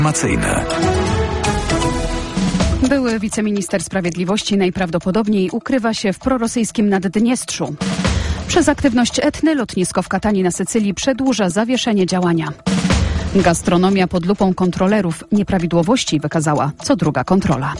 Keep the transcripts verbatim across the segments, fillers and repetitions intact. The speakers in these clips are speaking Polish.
Informacyjne. Były wiceminister sprawiedliwości najprawdopodobniej ukrywa się w prorosyjskim Naddniestrzu. Przez aktywność Etny lotnisko w Katani na Sycylii przedłuża zawieszenie działania. Gastronomia pod lupą kontrolerów. Nieprawidłowości wykazała co druga kontrola.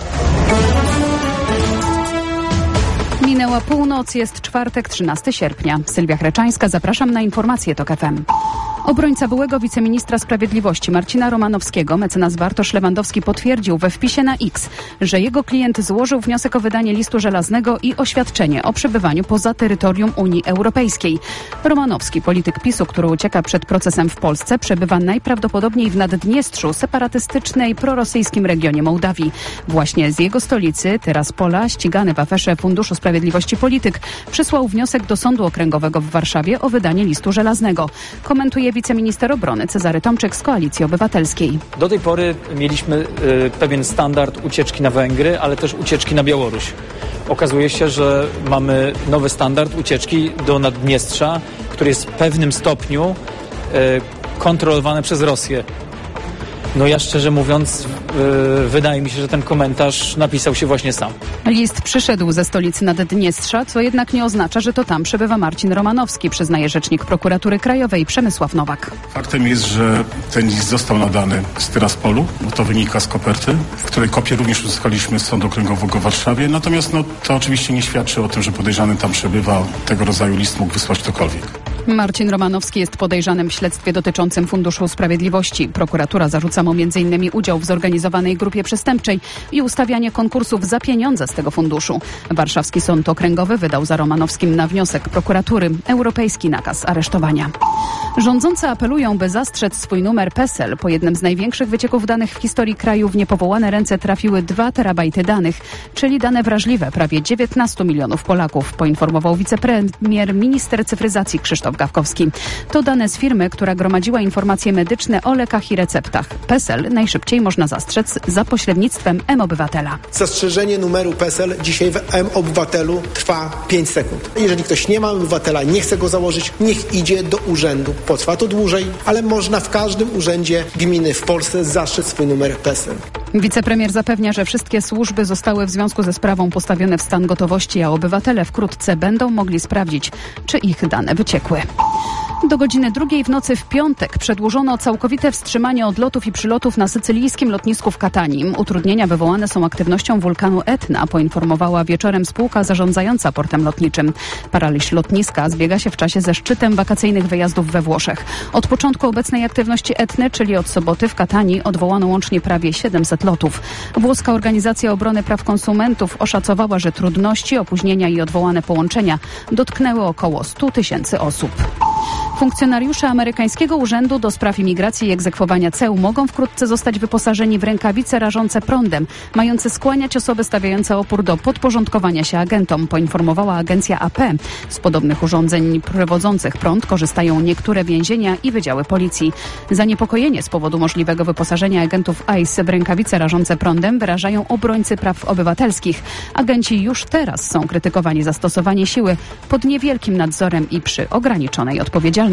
Minęła północ, jest czwartek, trzynastego sierpnia. Sylwia Chreczańska, zapraszam na informacje TOK F M. Obrońca byłego wiceministra sprawiedliwości Marcina Romanowskiego, mecenas Bartosz Lewandowski, potwierdził we wpisie na X, że jego klient złożył wniosek o wydanie listu żelaznego i oświadczenie o przebywaniu poza terytorium Unii Europejskiej. Romanowski, polityk PiSu, który ucieka przed procesem w Polsce, przebywa najprawdopodobniej w Naddniestrzu, separatystycznej, prorosyjskim regionie Mołdawii. Właśnie z jego stolicy, Tyraspola, ścigany w aferze Funduszu Sprawiedliwości polityk, przysłał wniosek do Sądu Okręgowego w Warszawie o wydanie listu żelaznego. Komentuje wiceminister obrony Cezary Tomczyk z Koalicji Obywatelskiej. Do tej pory mieliśmy y, pewien standard ucieczki na Węgry, ale też ucieczki na Białoruś. Okazuje się, że mamy nowy standard ucieczki do Naddniestrza, który jest w pewnym stopniu y, kontrolowany przez Rosję. No ja szczerze mówiąc, yy, wydaje mi się, że ten komentarz napisał się właśnie sam. List przyszedł ze stolicy Naddniestrza, co jednak nie oznacza, że to tam przebywa Marcin Romanowski, przyznaje rzecznik Prokuratury Krajowej Przemysław Nowak. Faktem jest, że ten list został nadany z Tyraspolu, bo to wynika z koperty, w której kopię również uzyskaliśmy z Sądu Okręgowego w Warszawie. Natomiast no, to oczywiście nie świadczy o tym, że podejrzany tam przebywa. Tego rodzaju list mógł wysłać ktokolwiek. Marcin Romanowski jest podejrzanym w śledztwie dotyczącym Funduszu Sprawiedliwości. Prokuratura zarzuca mu między innymi udział w zorganizowanej grupie przestępczej i ustawianie konkursów za pieniądze z tego funduszu. Warszawski Sąd Okręgowy wydał za Romanowskim na wniosek prokuratury europejski nakaz aresztowania. Rządzący apelują, by zastrzec swój numer PESEL. Po jednym z największych wycieków danych w historii kraju w niepowołane ręce trafiły dwa terabajty danych, czyli dane wrażliwe prawie dziewiętnastu milionów Polaków, poinformował wicepremier, minister cyfryzacji Krzysztof Gawkowski. To dane z firmy, która gromadziła informacje medyczne o lekach i receptach. PESEL najszybciej można zastrzec za pośrednictwem M-Obywatela. Zastrzeżenie numeru PESEL dzisiaj w M-Obywatelu trwa pięć sekund. Jeżeli ktoś nie ma obywatela, nie chce go założyć, niech idzie do urzędu. Potrwa to dłużej, ale można w każdym urzędzie gminy w Polsce zastrzec swój numer PESEL. Wicepremier zapewnia, że wszystkie służby zostały w związku ze sprawą postawione w stan gotowości, a obywatele wkrótce będą mogli sprawdzić, czy ich dane wyciekły. Do godziny drugiej w nocy w piątek przedłużono całkowite wstrzymanie odlotów i przylotów na sycylijskim lotnisku w Katani. Utrudnienia wywołane są aktywnością wulkanu Etna, poinformowała wieczorem spółka zarządzająca portem lotniczym. Paraliż lotniska zbiega się w czasie ze szczytem wakacyjnych wyjazdów we Włoszech. Od początku obecnej aktywności Etny, czyli od soboty w Katani, odwołano łącznie prawie siedemset lotów. Włoska Organizacja Obrony Praw Konsumentów oszacowała, że trudności, opóźnienia i odwołane połączenia dotknęły około stu tysięcy osób. Funkcjonariusze amerykańskiego Urzędu do Spraw Imigracji i Egzekwowania Ceł mogą wkrótce zostać wyposażeni w rękawice rażące prądem, mające skłaniać osoby stawiające opór do podporządkowania się agentom, poinformowała agencja A P. Z podobnych urządzeń przewodzących prąd korzystają niektóre więzienia i wydziały policji. Zaniepokojenie z powodu możliwego wyposażenia agentów I C E w rękawice rażące prądem wyrażają obrońcy praw obywatelskich. Agenci już teraz są krytykowani za stosowanie siły pod niewielkim nadzorem i przy ograniczonej odpowiedzialności.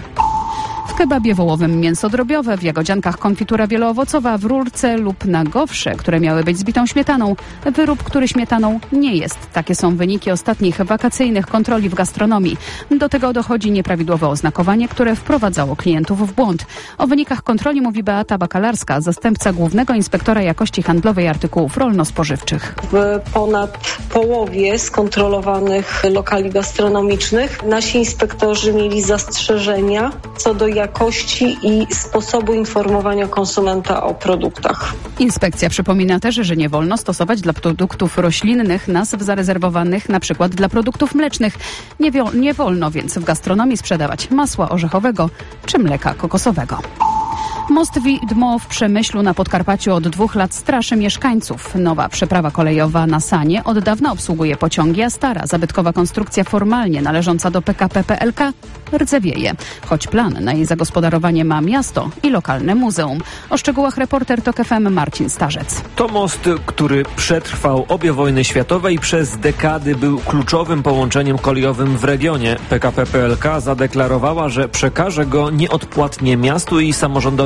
W kebabie wołowym mięso drobiowe, w jagodziankach konfitura wieloowocowa, w rurce lub na gofrze, które miały być z bitą śmietaną. Wyrób, który śmietaną nie jest. Takie są wyniki ostatnich wakacyjnych kontroli w gastronomii. Do tego dochodzi nieprawidłowe oznakowanie, które wprowadzało klientów w błąd. O wynikach kontroli mówi Beata Bakalarska, zastępca głównego inspektora jakości handlowej artykułów rolno-spożywczych. W ponad połowie skontrolowanych lokali gastronomicznych nasi inspektorzy mieli zastrzeżenia co do jakości i sposobu informowania konsumenta o produktach. Inspekcja przypomina też, że nie wolno stosować dla produktów roślinnych nazw zarezerwowanych na przykład dla produktów mlecznych. Nie, wio- nie wolno więc w gastronomii sprzedawać masła orzechowego czy mleka kokosowego. Most Widmo w Przemyślu na Podkarpaciu od dwóch lat straszy mieszkańców. Nowa przeprawa kolejowa na Sanie od dawna obsługuje pociągi, a stara, zabytkowa konstrukcja formalnie należąca do P K P P L K rdzewieje. Choć plan na jej zagospodarowanie ma miasto i lokalne muzeum. O szczegółach reporter TOK F M Marcin Starzec. To most, który przetrwał obie wojny światowe i przez dekady był kluczowym połączeniem kolejowym w regionie. P K P P L K zadeklarowała, że przekaże go nieodpłatnie miastu i samorządowi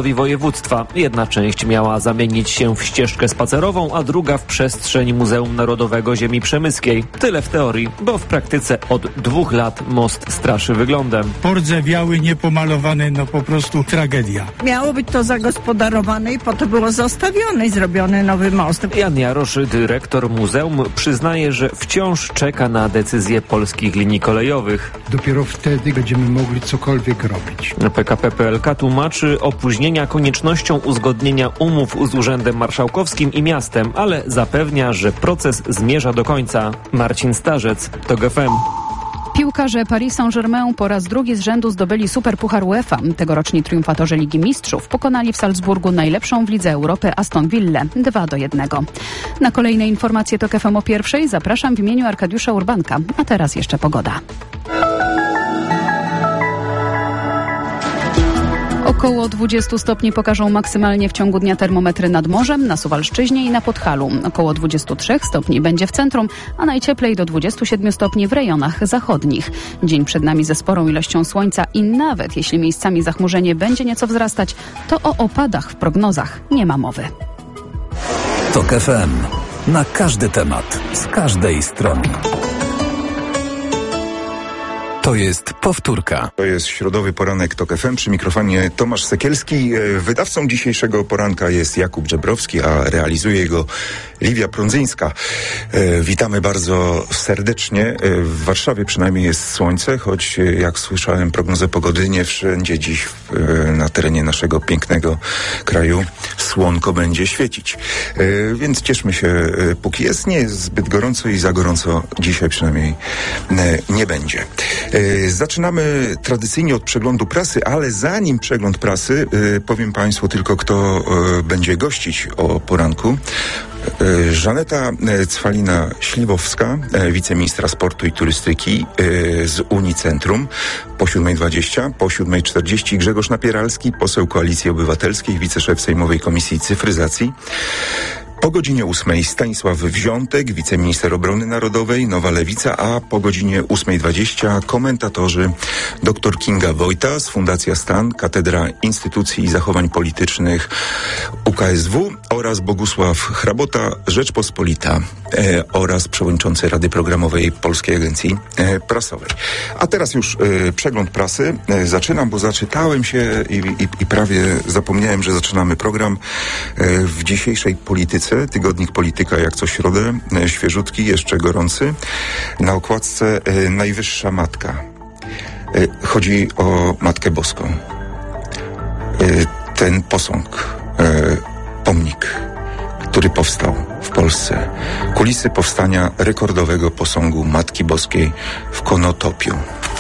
prezydentowi województwa. Jedna część miała zamienić się w ścieżkę spacerową, a druga w przestrzeń Muzeum Narodowego Ziemi Przemyskiej. Tyle w teorii, bo w praktyce od dwóch lat most straszy wyglądem. Pordzewiały, niepomalowany, no po prostu tragedia. Miało być to zagospodarowane i po to było zostawione i zrobiony nowy most. Jan Jarosz, dyrektor muzeum, przyznaje, że wciąż czeka na decyzję polskich linii kolejowych. Dopiero wtedy będziemy mogli cokolwiek robić. P K P P L K tłumaczy opóźnienia koniecznością uzgodnienia umów z Urzędem Marszałkowskim i miastem, ale zapewnia, że proces zmierza do końca. Marcin Starzec, TOG F M. Piłkarze Paris Saint-Germain po raz drugi z rzędu zdobyli Superpuchar UEFA. Tegoroczni triumfatorzy Ligi Mistrzów pokonali w Salzburgu najlepszą w Lidze Europy Aston Villę dwa do jednego. Na kolejne informacje TOG F M o pierwszej zapraszam w imieniu Arkadiusza Urbanka. A teraz jeszcze pogoda. Około dwudziestu stopni pokażą maksymalnie w ciągu dnia termometry nad morzem, na Suwalszczyźnie i na Podhalu. Około dwudziestu trzech stopni będzie w centrum, a najcieplej do dwudziestu siedmiu stopni w rejonach zachodnich. Dzień przed nami ze sporą ilością słońca i nawet jeśli miejscami zachmurzenie będzie nieco wzrastać, to o opadach w prognozach nie ma mowy. TOG F M. Na każdy temat, z każdej strony. To jest powtórka. To jest środowy poranek TOG F M, przy mikrofonie Tomasz Sekielski. Wydawcą dzisiejszego poranka jest Jakub Żebrowski, a realizuje go Liwia Prądzyńska. Witamy bardzo serdecznie. W Warszawie przynajmniej jest słońce, choć jak słyszałem prognozę pogody, nie wszędzie dziś na terenie naszego pięknego kraju słonko będzie świecić. Więc cieszmy się, póki jest. Nie jest zbyt gorąco i za gorąco dzisiaj przynajmniej nie będzie. Zaczynamy tradycyjnie od przeglądu prasy, ale zanim przegląd prasy, powiem Państwu tylko, kto będzie gościć o poranku. Żaneta Cwalina-Śliwowska, wiceministra sportu i turystyki z Unicentrum, po siódmej dwadzieścia, po siódmej czterdzieści Grzegorz Napieralski, poseł Koalicji Obywatelskiej, wiceszef Sejmowej Komisji Cyfryzacji. Po godzinie ósmej Stanisław Wziątek, wiceminister obrony narodowej, Nowa Lewica, a po godzinie ósmej dwadzieścia komentatorzy dr Kinga Wojtas, Fundacja Stan, Katedra Instytucji i Zachowań Politycznych U K S W oraz Bogusław Hrabota, Rzeczpospolita e, oraz przewodniczący Rady Programowej Polskiej Agencji e, Prasowej. A teraz już e, przegląd prasy. E, zaczynam, bo zaczytałem się i, i, i prawie zapomniałem, że zaczynamy program e, w dzisiejszej polityce. Tygodnik Polityka jak co środę, e, świeżutki, jeszcze gorący. Na okładce e, Najwyższa Matka. E, chodzi o Matkę Boską. E, ten posąg, e, pomnik, który powstał w Polsce. Kulisy powstania rekordowego posągu Matki Boskiej w Konotopiu.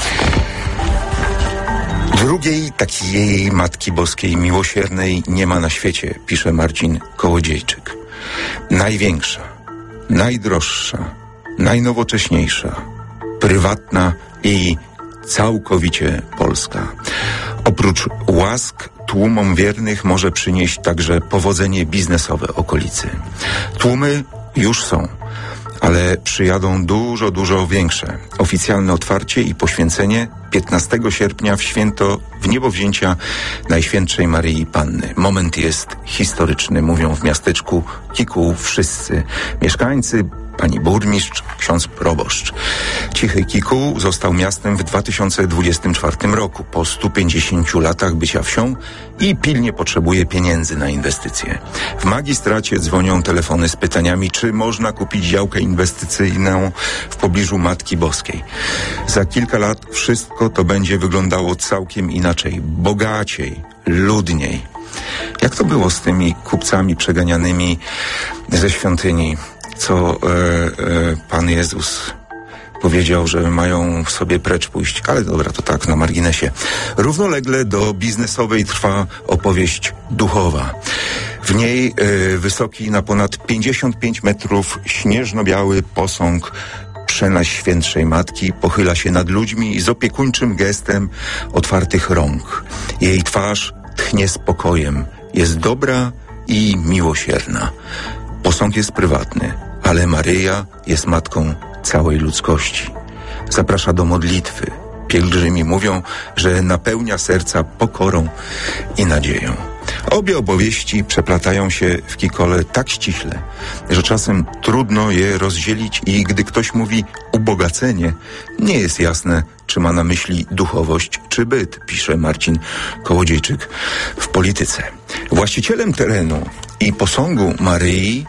Drugiej takiej Matki Boskiej miłosiernej nie ma na świecie, pisze Marcin Kołodziejczyk. Największa, najdroższa, najnowocześniejsza, prywatna i całkowicie polska. Oprócz łask tłumom wiernych może przynieść także powodzenie biznesowe okolicy. Tłumy już są, ale przyjadą dużo, dużo większe. Oficjalne otwarcie i poświęcenie piętnastego sierpnia w święto wniebowzięcia Najświętszej Maryi Panny. Moment jest historyczny, mówią w miasteczku Kikuł wszyscy mieszkańcy, pani burmistrz, ksiądz proboszcz. Cichy Kikuł został miastem w dwa tysiące dwudziestym czwartym roku, po stu pięćdziesięciu latach bycia wsią i pilnie potrzebuje pieniędzy na inwestycje. W magistracie dzwonią telefony z pytaniami, czy można kupić działkę inwestycyjną w pobliżu Matki Boskiej. Za kilka lat wszystko to będzie wyglądało całkiem inaczej, bogaciej, ludniej. Jak to było z tymi kupcami przeganianymi ze świątyni, co e, e, Pan Jezus powiedział, że mają w sobie precz pójść. Ale dobra, to tak na marginesie. Równolegle do biznesowej trwa opowieść duchowa. W niej e, wysoki na ponad pięćdziesiąt pięć metrów śnieżno-biały posąg Przenajświętszej Matki pochyla się nad ludźmi z opiekuńczym gestem otwartych rąk. Jej twarz tchnie spokojem. Jest dobra i miłosierna. Posąg jest prywatny, ale Maryja jest matką całej ludzkości. Zaprasza do modlitwy. Pielgrzymi mówią, że napełnia serca pokorą i nadzieją. Obie opowieści przeplatają się w Kikole tak ściśle, że czasem trudno je rozdzielić i gdy ktoś mówi ubogacenie, nie jest jasne, czy ma na myśli duchowość czy byt, pisze Marcin Kołodziejczyk w Polityce. Właścicielem terenu i posągu Maryi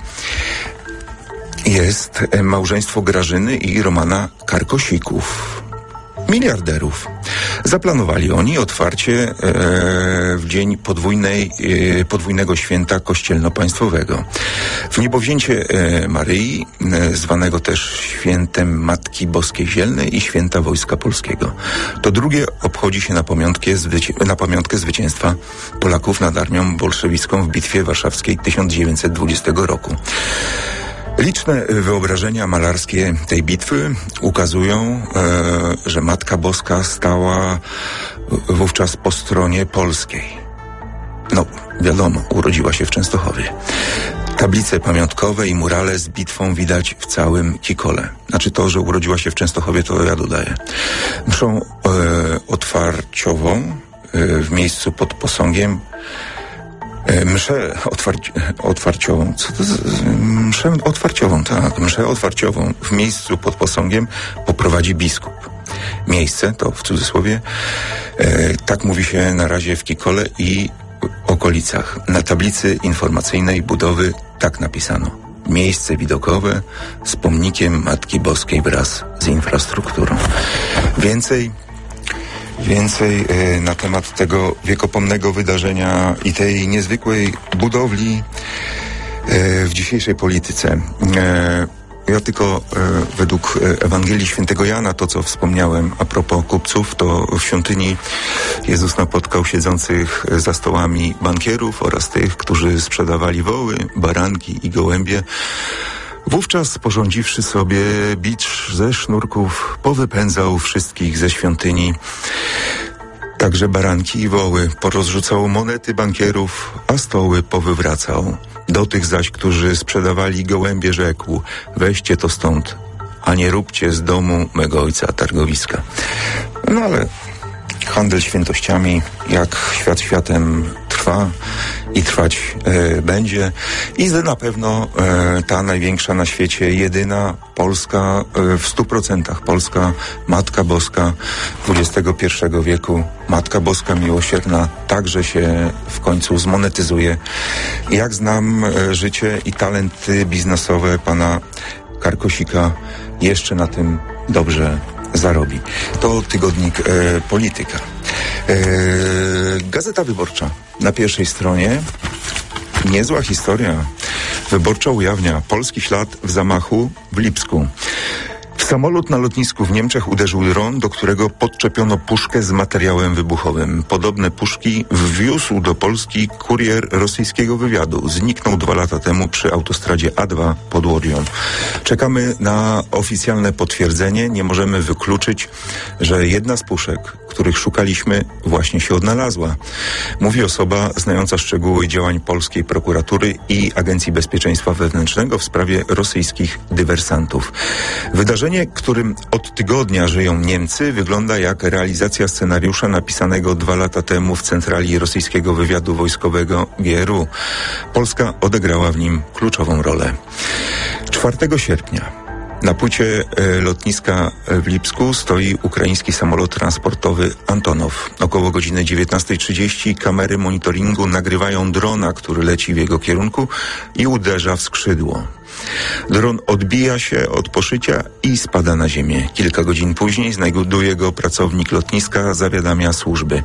jest małżeństwo Grażyny i Romana Karkosików, miliarderów. Zaplanowali oni otwarcie e, w dzień podwójnej, e, podwójnego święta kościelno-państwowego. W niebowzięcie e, Maryi, e, zwanego też świętem Matki Boskiej Zielnej i święta Wojska Polskiego. To drugie obchodzi się na pamiątkę, zwyci- na pamiątkę zwycięstwa Polaków nad armią bolszewicką w Bitwie Warszawskiej tysiąc dziewięćset dwudziestego roku. Liczne wyobrażenia malarskie tej bitwy ukazują, e, że Matka Boska stała wówczas po stronie polskiej. No, wiadomo, urodziła się w Częstochowie. Tablice pamiątkowe i murale z bitwą widać w całym Kikole. Znaczy to, że urodziła się w Częstochowie, to ja dodaję. Mszą e, otwarciową e, w miejscu pod posągiem Mszę otwarci- otwarciową, co to z, mszę otwarciową, tak, mszę otwarciową w miejscu pod posągiem poprowadzi biskup. Miejsce, to w cudzysłowie, e, tak mówi się na razie w Kikole i okolicach. Na tablicy informacyjnej budowy tak napisano. Miejsce widokowe z pomnikiem Matki Boskiej wraz z infrastrukturą. Więcej Więcej e, na temat tego wiekopomnego wydarzenia i tej niezwykłej budowli e, w dzisiejszej polityce. E, ja tylko e, według Ewangelii Świętego Jana, to co wspomniałem a propos kupców, to w świątyni Jezus napotkał siedzących za stołami bankierów oraz tych, którzy sprzedawali woły, baranki i gołębie. Wówczas, sporządziwszy sobie bicz ze sznurków, powypędzał wszystkich ze świątyni, także baranki i woły, porozrzucał monety bankierów, a stoły powywracał. Do tych zaś, którzy sprzedawali gołębie, rzekł: weźcie to stąd, a nie róbcie z domu mego ojca targowiska. No ale handel świętościami, jak świat światem, trwa i trwać e, będzie. I na pewno e, ta największa na świecie, jedyna polska, e, w stu procentach polska Matka Boska dwudziestego pierwszego wieku, Matka Boska Miłosierna, także się w końcu zmonetyzuje. Jak znam e, życie i talenty biznesowe pana Karkosika, jeszcze na tym dobrze zarobi. To tygodnik e, Polityka. E, Gazeta Wyborcza na pierwszej stronie. Niezła historia. Wyborcza ujawnia polski ślad w zamachu w Lipsku. W samolot na lotnisku w Niemczech uderzył dron, do którego podczepiono puszkę z materiałem wybuchowym. Podobne puszki wwiózł do Polski kurier rosyjskiego wywiadu. Zniknął dwa lata temu przy autostradzie A dwa pod Łodią. Czekamy na oficjalne potwierdzenie. Nie możemy wykluczyć, że jedna z puszek, których szukaliśmy, właśnie się odnalazła. Mówi osoba znająca szczegóły działań polskiej prokuratury i Agencji Bezpieczeństwa Wewnętrznego w sprawie rosyjskich dywersantów. Wydarzenie, którym od tygodnia żyją Niemcy, wygląda jak realizacja scenariusza napisanego dwa lata temu w centrali rosyjskiego wywiadu wojskowego G R U. Polska odegrała w nim kluczową rolę. czwartego sierpnia na płycie e, lotniska w Lipsku stoi ukraiński samolot transportowy Antonow. Około godziny dziewiętnastej trzydzieści kamery monitoringu nagrywają drona, który leci w jego kierunku i uderza w skrzydło. Dron odbija się od poszycia i spada na ziemię. Kilka godzin później znajduje go pracownik lotniska, zawiadamia służby.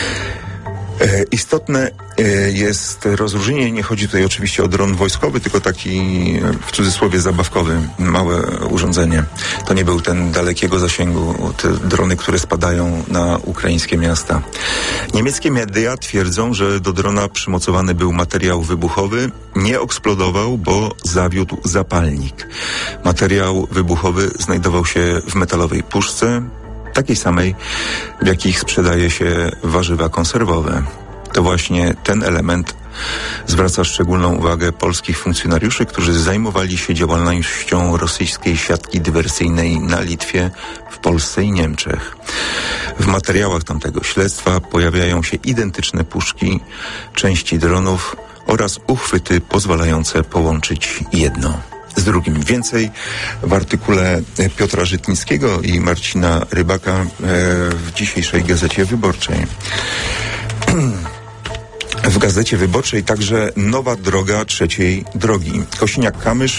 E, istotne e, jest rozróżnienie, nie chodzi tutaj oczywiście o dron wojskowy, tylko taki e, w cudzysłowie zabawkowy, małe urządzenie. To nie był ten dalekiego zasięgu, te drony, które spadają na ukraińskie miasta. Niemieckie media twierdzą, że do drona przymocowany był materiał wybuchowy, nie eksplodował, bo zawiódł zapalnik. Materiał wybuchowy znajdował się w metalowej puszce, takiej samej, w jakich sprzedaje się warzywa konserwowe. To właśnie ten element zwraca szczególną uwagę polskich funkcjonariuszy, którzy zajmowali się działalnością rosyjskiej siatki dywersyjnej na Litwie, w Polsce i Niemczech. W materiałach tamtego śledztwa pojawiają się identyczne puszki, części dronów oraz uchwyty pozwalające połączyć jedno z drugim. Więcej w artykule Piotra Żytnickiego i Marcina Rybaka w dzisiejszej Gazecie Wyborczej. W Gazecie Wyborczej także nowa droga trzeciej drogi. Kosiniak-Kamysz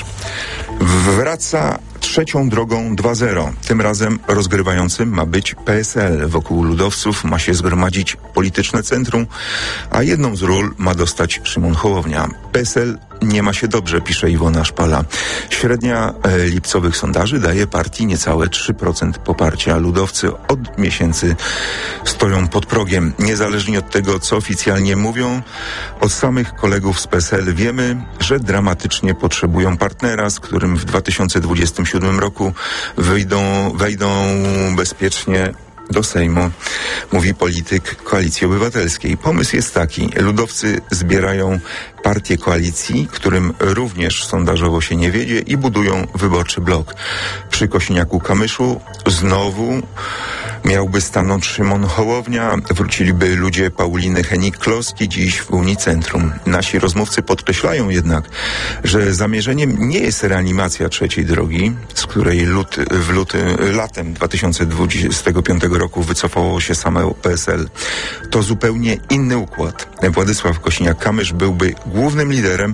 wraca trzecią drogą dwa zero. Tym razem rozgrywającym ma być P S L. Wokół ludowców ma się zgromadzić polityczne centrum, a jedną z ról ma dostać Szymon Hołownia. P S L nie ma się dobrze, pisze Iwona Szpala. Średnia e, lipcowych sondaży daje partii niecałe trzy procent poparcia. Ludowcy od miesięcy stoją pod progiem. Niezależnie od tego, co oficjalnie mówią, od samych kolegów z P S L wiemy, że dramatycznie potrzebują partnera, z którym w dwa tysiące dwudziestym siódmym roku wyjdą, wejdą bezpiecznie do Sejmu, mówi polityk Koalicji Obywatelskiej. Pomysł jest taki. Ludowcy zbierają partię koalicji, którym również sondażowo się nie wiedzie, i budują wyborczy blok. Przy Kosiniaku-Kamyszu znowu miałby stanąć Szymon Hołownia, wróciliby ludzie Pauliny Henik-Kloski, dziś w Unii Centrum. Nasi rozmówcy podkreślają jednak, że zamierzeniem nie jest reanimacja trzeciej drogi, z której luty, w luty, latem dwa tysiące dwudziestego piątego roku wycofało się same P S L. To zupełnie inny układ. Władysław Kosiniak-Kamysz byłby głównym liderem,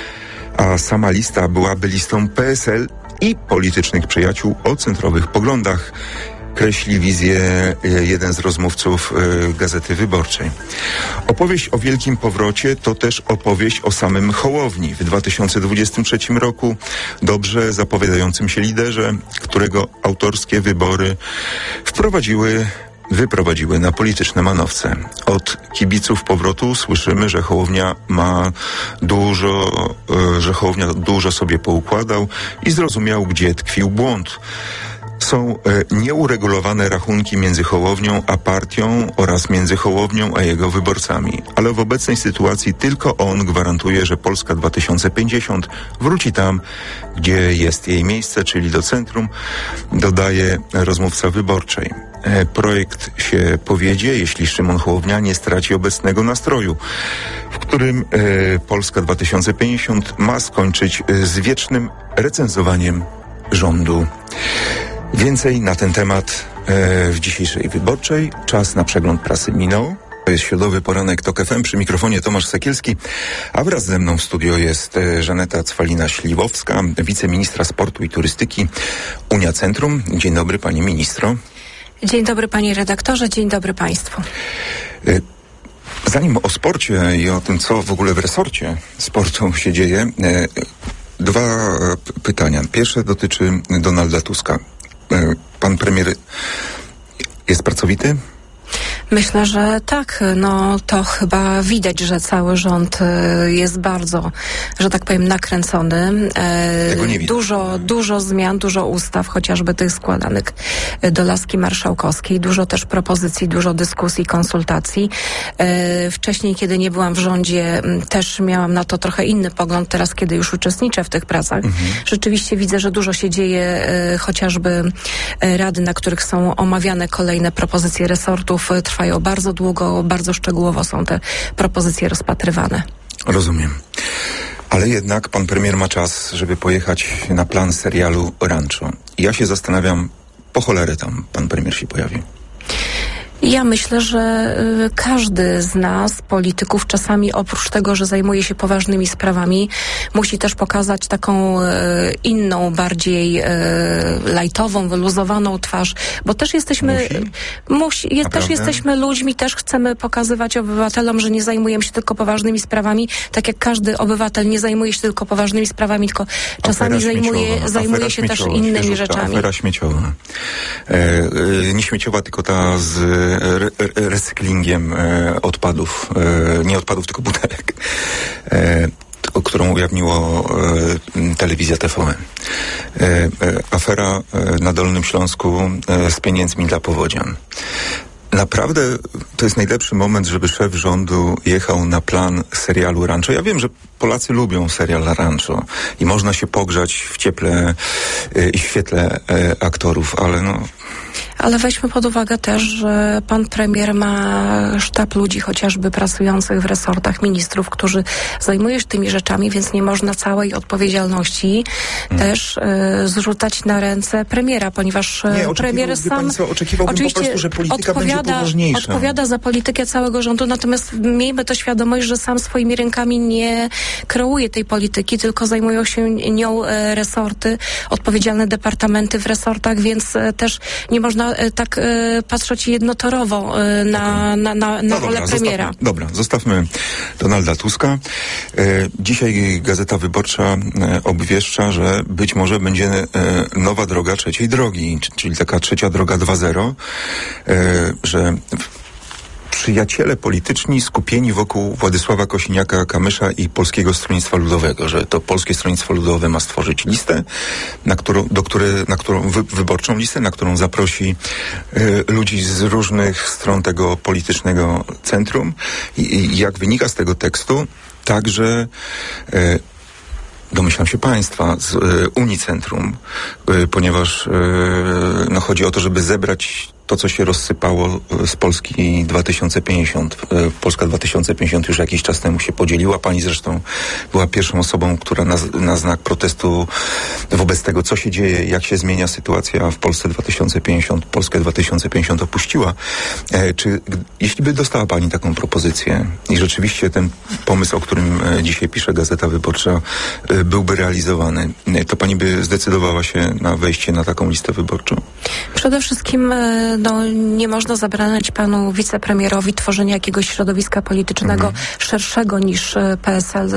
a sama lista byłaby listą P S L i politycznych przyjaciół o centrowych poglądach, kreśli wizję jeden z rozmówców Gazety Wyborczej. Opowieść o wielkim powrocie to też opowieść o samym Hołowni. W dwa tysiące dwudziestym trzecim roku dobrze zapowiadającym się liderze, którego autorskie wybory wprowadziły wyprowadziły na polityczne manowce. Od kibiców powrotu słyszymy, że Hołownia ma dużo, że Hołownia dużo sobie poukładał i zrozumiał, gdzie tkwił błąd. Są e, nieuregulowane rachunki między Hołownią a partią oraz między Hołownią a jego wyborcami. Ale w obecnej sytuacji tylko on gwarantuje, że Polska dwa tysiące pięćdziesiąt wróci tam, gdzie jest jej miejsce, czyli do centrum, dodaje rozmówca Wyborczej. E, projekt się powiedzie, jeśli Szymon Hołownia nie straci obecnego nastroju, w którym e, Polska dwa tysiące pięćdziesiąt ma skończyć e, z wiecznym recenzowaniem rządu. Więcej na ten temat e, w dzisiejszej Wyborczej. Czas na przegląd prasy minął. To jest środowy poranek TOK F M. Przy mikrofonie Tomasz Sekielski, a wraz ze mną w studio jest e, Żaneta Cwalina-Śliwowska, wiceministra sportu i turystyki Unia Centrum. Dzień dobry, pani ministro. Dzień dobry, panie redaktorze. Dzień dobry państwu. E, zanim o sporcie i o tym, co w ogóle w resorcie sportu się dzieje, e, dwa e, pytania. Pierwsze dotyczy Donalda Tuska. Pan premier jest pracowity? Myślę, że tak. No to chyba widać, że cały rząd jest bardzo, że tak powiem, nakręcony. Tego nie widać. Dużo, dużo zmian, dużo ustaw, chociażby tych składanych do laski marszałkowskiej. Dużo też propozycji, dużo dyskusji, konsultacji. Wcześniej, kiedy nie byłam w rządzie, też miałam na to trochę inny pogląd. Teraz, kiedy już uczestniczę w tych pracach, mhm. rzeczywiście widzę, że dużo się dzieje, chociażby rady, na których są omawiane kolejne propozycje resortów, trwają bardzo długo, bardzo szczegółowo są te propozycje rozpatrywane. Rozumiem. Ale jednak pan premier ma czas, żeby pojechać na plan serialu Rancho. I ja się zastanawiam, po cholerę tam pan premier się pojawi. Ja myślę, że y, każdy z nas, polityków, czasami oprócz tego, że zajmuje się poważnymi sprawami, musi też pokazać taką y, inną, bardziej y, lajtową, wyluzowaną twarz, bo też jesteśmy musi? Musi, je, też jesteśmy ludźmi, też chcemy pokazywać obywatelom, że nie zajmujemy się tylko poważnymi sprawami, tak jak każdy obywatel nie zajmuje się tylko poważnymi sprawami, tylko czasami zajmuje, zajmuje się też innymi świeżutka, rzeczami. Afera śmieciowa. E, e, nie śmieciowa, tylko ta z Re, recyklingiem e, odpadów, e, nie odpadów, tylko butelek, e, o którą ujawniło e, telewizja T V N. E, e, afera e, na Dolnym Śląsku e, z pieniędzmi dla powodzian. Naprawdę to jest najlepszy moment, żeby szef rządu jechał na plan serialu Rancho. Ja wiem, że Polacy lubią serial Rancho i można się pogrzać w cieple y, i świetle y, aktorów, ale no... Ale weźmy pod uwagę też, że pan premier ma sztab ludzi chociażby pracujących w resortach, ministrów, którzy zajmują się tymi rzeczami, więc nie można całej odpowiedzialności hmm. też y, zrzucać na ręce premiera, ponieważ nie, premier sam co, oczekiwałbym po prostu, że polityka odpowiada, będzie poważniejsza. odpowiada za politykę całego rządu, natomiast miejmy to świadomość, że sam swoimi rękami nie kreuje tej polityki, tylko zajmują się nią e, resorty, odpowiedzialne departamenty w resortach, więc e, też nie można e, tak e, patrzeć jednotorowo e, na, na, na, na no rolę dobra, premiera. Zostawmy, dobra, zostawmy Donalda Tuska. E, dzisiaj Gazeta Wyborcza e, obwieszcza, że być może będzie e, nowa droga trzeciej drogi, czyli taka trzecia droga dwa zero, e, że przyjaciele polityczni skupieni wokół Władysława Kosiniaka-Kamysza i Polskiego Stronnictwa Ludowego, że to Polskie Stronnictwo Ludowe ma stworzyć listę, na którą, do które, na którą wy, wyborczą listę, na którą zaprosi y, ludzi z różnych stron tego politycznego centrum. I, i jak wynika z tego tekstu, także y, domyślam się państwa z y, Unicentrum, y, ponieważ y, no, chodzi o to, żeby zebrać to, co się rozsypało z Polski dwa tysiące pięćdziesiąt. Polska dwa tysiące pięćdziesiąt już jakiś czas temu się podzieliła. Pani zresztą była pierwszą osobą, która na, na znak protestu wobec tego, co się dzieje, jak się zmienia sytuacja w Polsce dwa tysiące pięćdziesiąt, Polskę dwa tysiące pięćdziesiąt opuściła. E, czy jeśli by dostała Pani taką propozycję i rzeczywiście ten pomysł, o którym e, dzisiaj pisze Gazeta Wyborcza, e, byłby realizowany, e, to Pani by zdecydowała się na wejście na taką listę wyborczą? Przede wszystkim e, no, nie można zabraniać panu wicepremierowi tworzenia jakiegoś środowiska politycznego mhm. szerszego niż P S L,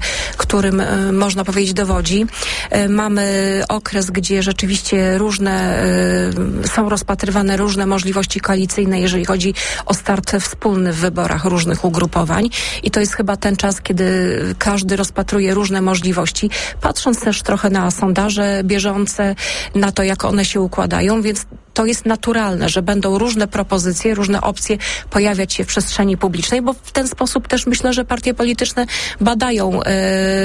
którym można powiedzieć dowodzi. Mamy okres, gdzie rzeczywiście różne są rozpatrywane różne możliwości koalicyjne, jeżeli chodzi o start wspólny w wyborach różnych ugrupowań i to jest chyba ten czas, kiedy każdy rozpatruje różne możliwości, patrząc też trochę na sondaże bieżące, na to, jak one się układają, więc to jest naturalne, że będą różne propozycje, różne opcje pojawiać się w przestrzeni publicznej, bo w ten sposób też myślę, że partie polityczne badają, y,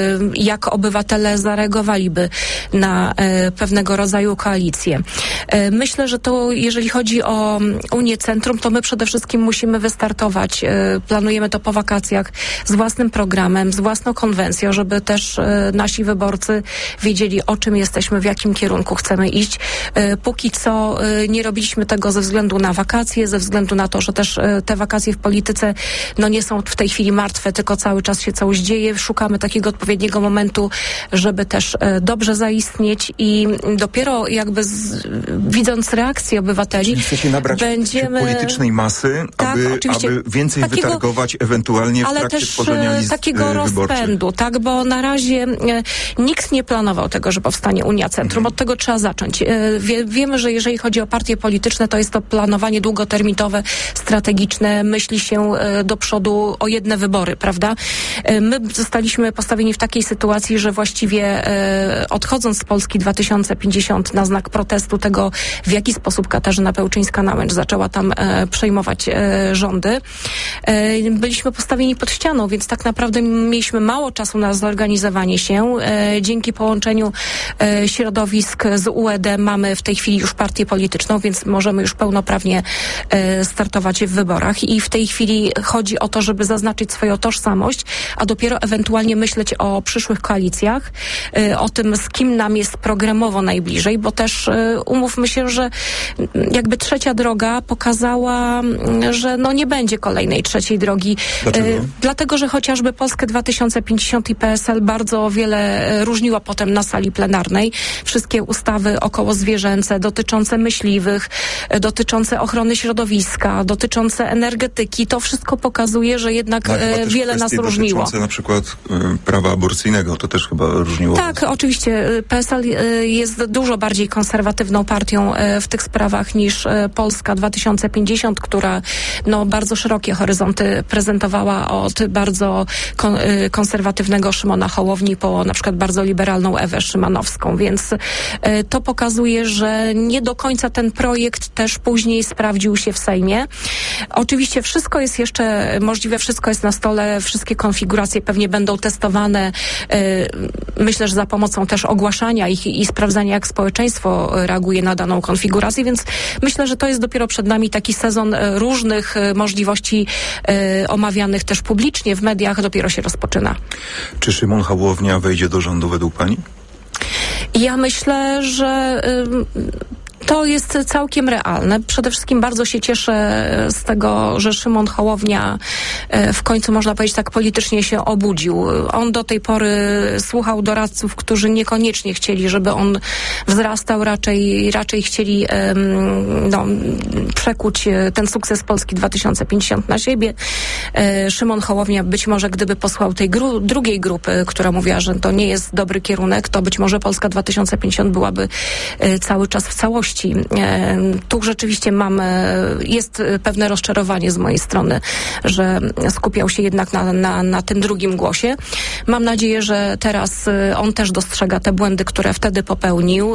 jak obywatele zareagowaliby na y, pewnego rodzaju koalicje. Y, myślę, że to, jeżeli chodzi o Unię Centrum, to my przede wszystkim musimy wystartować. Y, planujemy to po wakacjach z własnym programem, z własną konwencją, żeby też y, nasi wyborcy wiedzieli, o czym jesteśmy, w jakim kierunku chcemy iść. Y, póki co y, nie robiliśmy tego ze względu na wakacje, ze względu na to, że też e, te wakacje w polityce no nie są w tej chwili martwe, tylko cały czas się coś dzieje. Szukamy takiego odpowiedniego momentu, żeby też e, dobrze zaistnieć i dopiero jakby z, widząc reakcję obywateli, chcecie nabrać będziemy politycznej masy, tak, aby, aby więcej takiego, wytargować ewentualnie w trakcie tworzenia list takiego rozpędu, tak, bo na razie e, nikt nie planował tego, że powstanie Unia Centrum. Mhm. Od tego trzeba zacząć. E, wie, wiemy, że jeżeli chodzi o partie polityczne, to jest to planowanie długoterminowe, strategiczne, myśli się e, do przodu o jedne wybory, prawda? E, my zostaliśmy postawieni w takiej sytuacji, że właściwie e, odchodząc z Polski dwa tysiące pięćdziesiąt na znak protestu tego, w jaki sposób Katarzyna Pełczyńska-Nałęcz zaczęła tam e, przejmować e, rządy, e, byliśmy postawieni pod ścianą, więc tak naprawdę mieliśmy mało czasu na zorganizowanie się. E, dzięki połączeniu e, środowisk z U E D mamy w tej chwili już partię polityczną, więc możemy już pełnoprawnie e, startować w wyborach i w tej chwili chodzi o to, żeby zaznaczyć swoją tożsamość, a dopiero ewentualnie myśleć o przyszłych koalicjach, e, o tym, z kim nam jest programowo najbliżej, bo też e, umówmy się, że jakby trzecia droga pokazała, że no nie będzie kolejnej trzeciej drogi. Dlaczego? E, dlatego, że chociażby Polskę dwa tysiące pięćdziesiąt i P S L bardzo wiele e, różniło potem na sali plenarnej. Wszystkie ustawy okołozwierzęce, dotyczące myśliwych, dotyczące ochrony środowiska, dotyczące energetyki. To wszystko pokazuje, że jednak no, e, wiele nas różniło. Dotyczące na przykład y, prawa aborcyjnego, to też chyba różniło. Tak, was. Oczywiście. P S L y, jest dużo bardziej konserwatywną partią y, w tych sprawach niż y, Polska dwa tysiące pięćdziesiąt, która no, bardzo szerokie horyzonty prezentowała od bardzo kon, y, konserwatywnego Szymona Hołowni po na przykład bardzo liberalną Ewę Szymanowską, więc y, to pokazuje, że nie do końca ten projekt też też później sprawdził się w Sejmie. Oczywiście wszystko jest jeszcze możliwe, wszystko jest na stole, wszystkie konfiguracje pewnie będą testowane. Myślę, że za pomocą też ogłaszania ich i sprawdzania, jak społeczeństwo reaguje na daną konfigurację, więc myślę, że to jest dopiero przed nami taki sezon różnych możliwości omawianych też publicznie w mediach, dopiero się rozpoczyna. Czy Szymon Hołownia wejdzie do rządu według pani? Ja myślę, że to jest całkiem realne. Przede wszystkim bardzo się cieszę z tego, że Szymon Hołownia w końcu, można powiedzieć, tak politycznie się obudził. On do tej pory słuchał doradców, którzy niekoniecznie chcieli, żeby on wzrastał, raczej, raczej chcieli no, przekuć ten sukces Polski dwa tysiące pięćdziesiąt na siebie. Szymon Hołownia być może, gdyby posłał tej gru- drugiej grupy, która mówiła, że to nie jest dobry kierunek, to być może Polska dwa tysiące pięćdziesiąt byłaby cały czas w całości. Tu rzeczywiście mam, jest pewne rozczarowanie z mojej strony, że skupiał się jednak na, na, na tym drugim głosie. Mam nadzieję, że teraz on też dostrzega te błędy, które wtedy popełnił,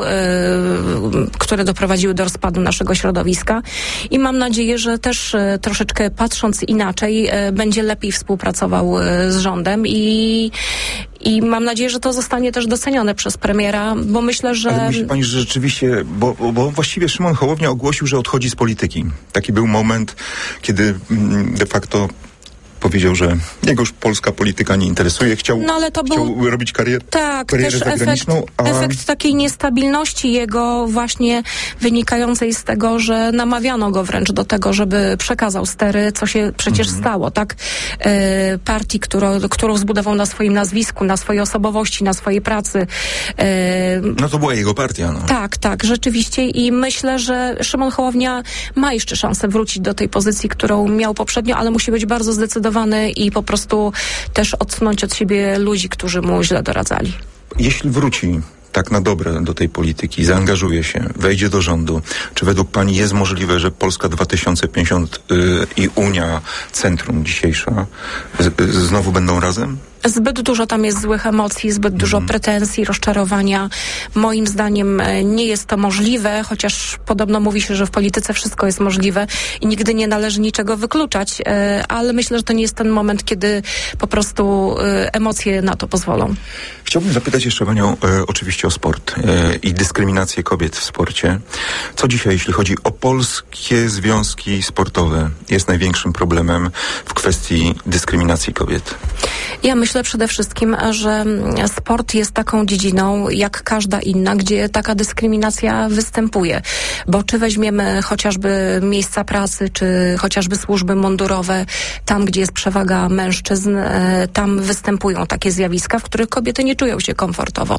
które doprowadziły do rozpadu naszego środowiska i mam nadzieję, że też troszeczkę patrząc inaczej będzie lepiej współpracował z rządem i I mam nadzieję, że to zostanie też docenione przez premiera, bo myślę, że... Ale myśli pani, że rzeczywiście, bo, bo właściwie Szymon Hołownia ogłosił, że odchodzi z polityki. Taki był moment, kiedy de facto powiedział, że jego już polska polityka nie interesuje. Chciał, no, ale to chciał był... robić karier, tak, karierę też zagraniczną. Efekt, a... efekt takiej niestabilności jego właśnie wynikającej z tego, że namawiano go wręcz do tego, żeby przekazał stery, co się przecież mhm. stało, tak? E, partii, którą, którą zbudował na swoim nazwisku, na swojej osobowości, na swojej pracy. E, no to była jego partia. No. Tak, tak, rzeczywiście i myślę, że Szymon Hołownia ma jeszcze szansę wrócić do tej pozycji, którą miał poprzednio, ale musi być bardzo zdecydowany i po prostu też odsunąć od siebie ludzi, którzy mu źle doradzali. Jeśli wróci tak na dobre do tej polityki, zaangażuje się, wejdzie do rządu, czy według pani jest możliwe, że Polska dwa tysiące pięćdziesiąt yy, i Unia Centrum dzisiejsza z, z, znowu będą razem? Zbyt dużo tam jest złych emocji, zbyt dużo mm. pretensji, rozczarowania. Moim zdaniem nie jest to możliwe, chociaż podobno mówi się, że w polityce wszystko jest możliwe i nigdy nie należy niczego wykluczać, ale myślę, że to nie jest ten moment, kiedy po prostu emocje na to pozwolą. Chciałbym zapytać jeszcze panią e, oczywiście o sport e, i dyskryminację kobiet w sporcie. Co dzisiaj, jeśli chodzi o polskie związki sportowe, jest największym problemem w kwestii dyskryminacji kobiet? Ja myślę przede wszystkim, że sport jest taką dziedziną jak każda inna, gdzie taka dyskryminacja występuje. Bo czy weźmiemy chociażby miejsca pracy, czy chociażby służby mundurowe, tam gdzie jest przewaga mężczyzn, tam występują takie zjawiska, w których kobiety nie czują się komfortowo.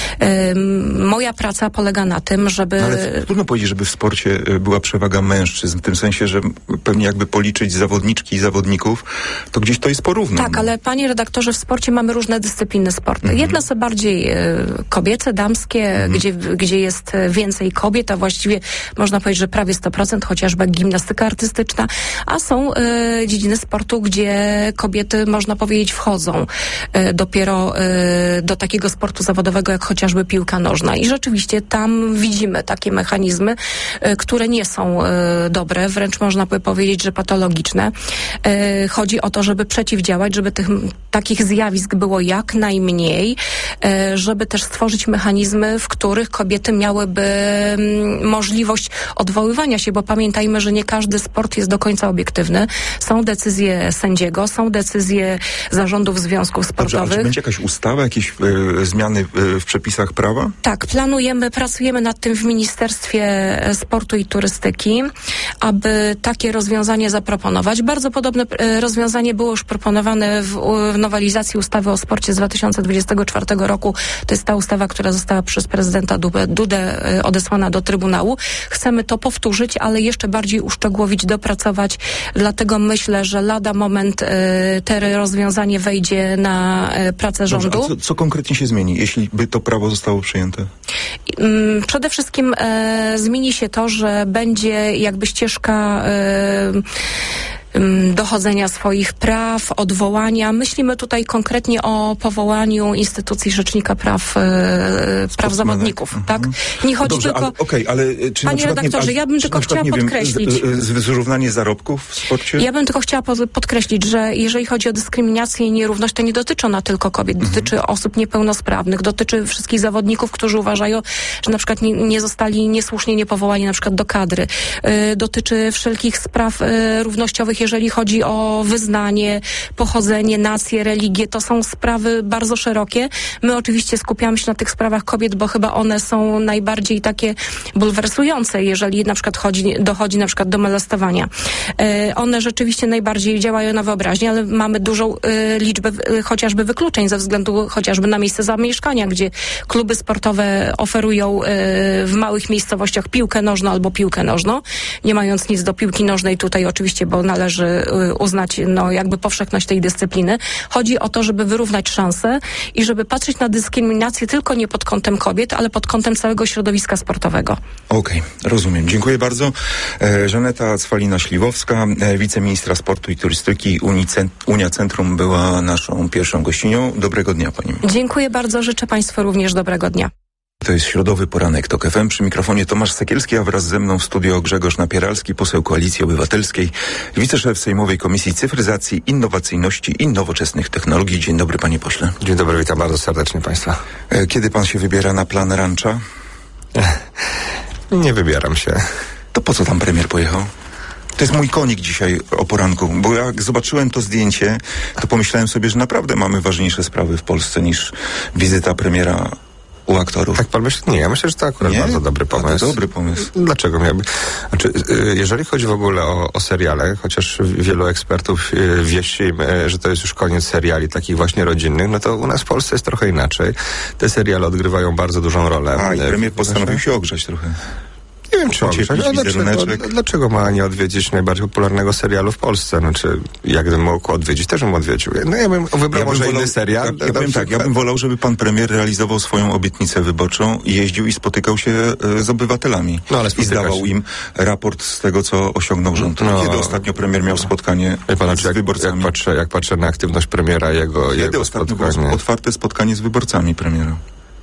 Moja praca polega na tym, żeby... No ale trudno powiedzieć, żeby w sporcie była przewaga mężczyzn, w tym sensie, że pewnie jakby policzyć zawodniczki i zawodników, to gdzieś to jest porówno. Tak, ale panie redaktorze, w sporcie mamy różne dyscypliny sportu. Mhm. Jedne są bardziej y, kobiece, damskie, mhm. gdzie, gdzie jest więcej kobiet, a właściwie można powiedzieć, że prawie sto procent, chociażby gimnastyka artystyczna, a są y, dziedziny sportu, gdzie kobiety, można powiedzieć, wchodzą y, dopiero y, do takiego sportu zawodowego, jak chociażby piłka nożna. I rzeczywiście tam widzimy takie mechanizmy, y, które nie są y, dobre, wręcz można by powiedzieć, że patologiczne. Y, chodzi o to, żeby przeciwdziałać, żeby tych takich zjawisk było jak najmniej, żeby też stworzyć mechanizmy, w których kobiety miałyby możliwość odwoływania się, bo pamiętajmy, że nie każdy sport jest do końca obiektywny. Są decyzje sędziego, są decyzje zarządów związków sportowych. Dobrze, a czy będzie jakaś ustawa, jakieś e, zmiany e, w przepisach prawa? Tak, planujemy, pracujemy nad tym w Ministerstwie Sportu i Turystyki, aby takie rozwiązanie zaproponować. Bardzo podobne e, rozwiązanie było już proponowane w, w nowelizacji ustawy o sporcie z dwa tysiące dwudziestego czwartego roku. To jest ta ustawa, która została przez prezydenta Dudę, Dudę odesłana do Trybunału. Chcemy to powtórzyć, ale jeszcze bardziej uszczegółowić, dopracować. Dlatego myślę, że lada moment y, te rozwiązanie wejdzie na y, pracę rządu. Dobrze, a co, co konkretnie się zmieni, jeśli by to prawo zostało przyjęte? Y, przede wszystkim y, zmieni się to, że będzie jakby ścieżka y, dochodzenia swoich praw, odwołania. Myślimy tutaj konkretnie o powołaniu instytucji Rzecznika Praw, praw zawodników. Tak? Nie chodzi Dobrze, tylko... ale, okay, ale czy Panie redaktorze, nie, ja bym tylko chciała nie podkreślić... Wiem, z, z, zrównanie zarobków w sporcie? Ja bym tylko chciała podkreślić, że jeżeli chodzi o dyskryminację i nierówność, to nie dotyczy ona tylko kobiet, mhm. dotyczy osób niepełnosprawnych, dotyczy wszystkich zawodników, którzy uważają, że na przykład nie, nie zostali niesłusznie nie powołani na przykład do kadry. Yy, dotyczy wszelkich spraw yy, równościowych, jeżeli chodzi o wyznanie, pochodzenie, nację, religię. To są sprawy bardzo szerokie. My oczywiście skupiamy się na tych sprawach kobiet, bo chyba one są najbardziej takie bulwersujące, jeżeli na przykład chodzi, dochodzi na przykład do molestowania. Yy, one rzeczywiście najbardziej działają na wyobraźnię, ale mamy dużą yy, liczbę yy, chociażby wykluczeń ze względu chociażby na miejsce zamieszkania, gdzie kluby sportowe oferują yy, w małych miejscowościach piłkę nożną albo piłkę nożną, nie mając nic do piłki nożnej tutaj oczywiście, bo należy yy, uznać no jakby powszechność tej dyscypliny. Chodzi o to, żeby wyrównać szanse i żeby patrzeć na dyskryminację tylko nie pod kątem kobiet, ale pod kątem całego środowiska sportowego. Okej, okay, rozumiem. Dziękuję bardzo. E, Żaneta Cwalina-Śliwowska, e, wiceministra sportu i turystyki Unii Cent- Unia Centrum była naszą pierwszą gościnią. Dobrego dnia pani. Dziękuję bardzo. Życzę państwu również dobrego dnia. To jest środowy poranek TOK F M. Przy mikrofonie Tomasz Sekielski, a wraz ze mną w studio Grzegorz Napieralski, poseł Koalicji Obywatelskiej, wiceszef Sejmowej Komisji Cyfryzacji, Innowacyjności i Nowoczesnych Technologii. Dzień dobry, panie pośle. Dzień dobry, witam bardzo serdecznie państwa. Kiedy pan się wybiera na plan rancza? Nie wybieram się. To po co tam premier pojechał? To jest mój konik dzisiaj o poranku, bo jak zobaczyłem to zdjęcie, to pomyślałem sobie, że naprawdę mamy ważniejsze sprawy w Polsce niż wizyta premiera u aktorów. Tak pan myśli? Nie, ja myślę, że to akurat nie? bardzo dobry pomysł. To dobry pomysł. Dlaczego miałby? Znaczy, jeżeli chodzi w ogóle o, o seriale, chociaż wielu ekspertów wieści, że to jest już koniec seriali takich właśnie rodzinnych, no to u nas w Polsce jest trochę inaczej. Te seriale odgrywają bardzo dużą rolę. A, i premier postanowił się ogrzać trochę. Nie wiem, czy ogrzać. A dlaczego, dlaczego ma nie odwiedzić najbardziej popularnego serialu w Polsce? Znaczy, jak bym mógł odwiedzić, też bym odwiedził. No ja bym wybrał ja może bym wolał, inny serial. Ja, ja powiem tak, ja bym wolał, żeby pan premier realizował swoją obietnicę wyborczą i jeździł i spotykał się e, z obywatelami. No, ale i zdawał się im raport z tego, co osiągnął rząd. No, kiedy ostatnio premier miał spotkanie pan, z jak, wyborcami? Jak patrzę, jak patrzę na aktywność premiera, jego, kiedy jego ostatnio spotkanie? było otwarte spotkanie z wyborcami premiera?